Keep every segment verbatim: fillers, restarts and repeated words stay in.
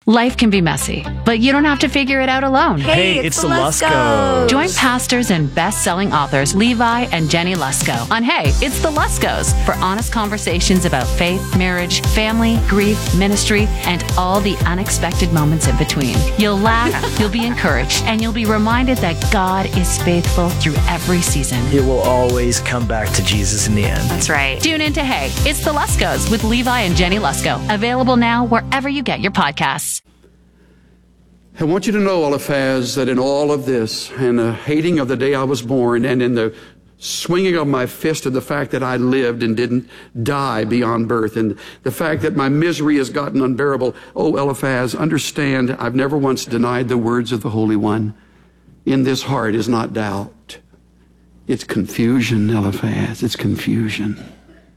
Life can be messy, but you don't have to figure it out alone. Hey, Hey, it's, it's the the Luskos. Join pastors and best-selling authors Levi and Jenny Lusko on Hey, It's the Luskos for honest conversations about faith, marriage, family, grief, ministry, and all the unexpected moments in between. You'll laugh, you'll be encouraged, and you'll be reminded that God is faithful through every season. It will always come back to Jesus in the end. That's right. Tune in to Hey, It's the Luskos with Levi and Jenny Lusko. Available now wherever you get your podcasts. I want you to know, Eliphaz, that in all of this, and the hating of the day I was born, and in the swinging of my fist at the fact that I lived and didn't die beyond birth, and the fact that my misery has gotten unbearable, oh, Eliphaz, understand, I've never once denied the words of the Holy One. In this heart is not doubt. It's confusion, Eliphaz. It's confusion.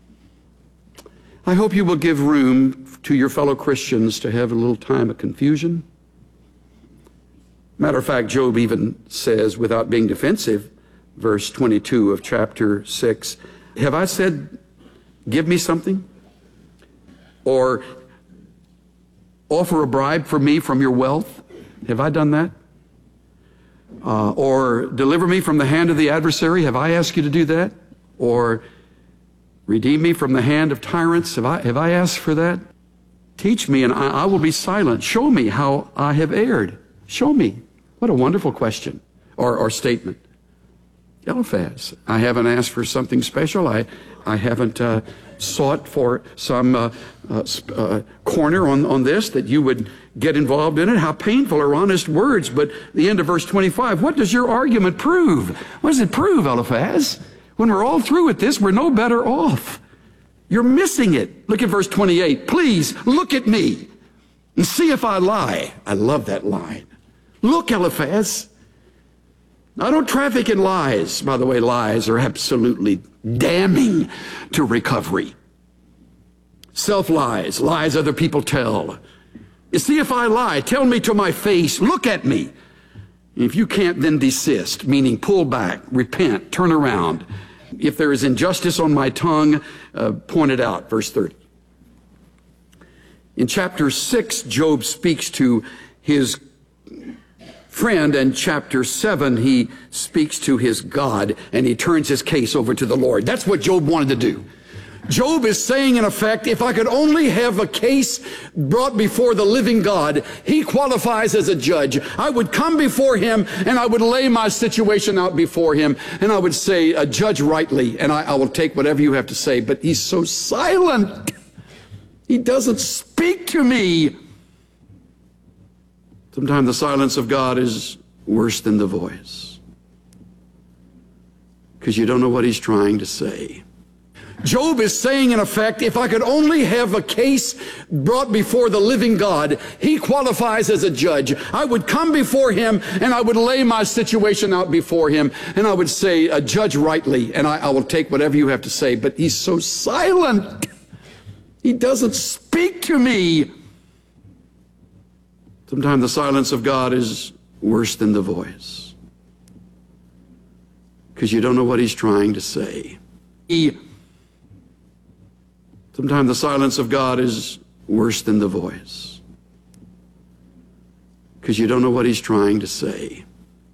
I hope you will give room to your fellow Christians to have a little time of confusion. Matter of fact, Job even says, without being defensive, verse twenty-two of chapter six, have I said, give me something? Or offer a bribe for me from your wealth? Have I done that? Uh, or deliver me from the hand of the adversary? Have I asked you to do that? Or redeem me from the hand of tyrants? Have I, have I asked for that? Teach me and I, I will be silent. Show me how I have erred. Show me. What a wonderful question or, or statement. Eliphaz, I haven't asked for something special. I, I haven't uh, sought for some uh, uh, uh, corner on, on this that you would get involved in it. How painful are honest words. But the end of verse twenty-five, what does your argument prove? What does it prove, Eliphaz? When we're all through with this, we're no better off. You're missing it. Look at verse twenty-eight. Please look at me and see if I lie. I love that line. Look, Eliphaz. I don't traffic in lies. By the way, lies are absolutely damning to recovery. Self-lies, lies other people tell. You see if I lie, tell me to my face, look at me. If you can't, then desist, meaning pull back, repent, turn around. If there is injustice on my tongue, uh, point it out, verse thirty. In chapter six, Job speaks to his friend, and chapter seven, he speaks to his God, and he turns his case over to the Lord. That's what Job wanted to do. Job is saying, in effect, if I could only have a case brought before the living God, he qualifies as a judge. I would come before him, and I would lay my situation out before him, and I would say, uh, judge rightly, and I, I will take whatever you have to say. But he's so silent. He doesn't speak to me. Sometimes the silence of God is worse than the voice, because you don't know what he's trying to say. Job is saying, in effect, if I could only have a case brought before the living God, he qualifies as a judge. I would come before him, and I would lay my situation out before him, and I would say, uh, judge rightly, and I, I will take whatever you have to say. But he's so silent. He doesn't speak to me. Sometimes the silence of God is worse than the voice, because you don't know what he's trying to say. He, sometimes the silence of God is worse than the voice, because you don't know what he's trying to say.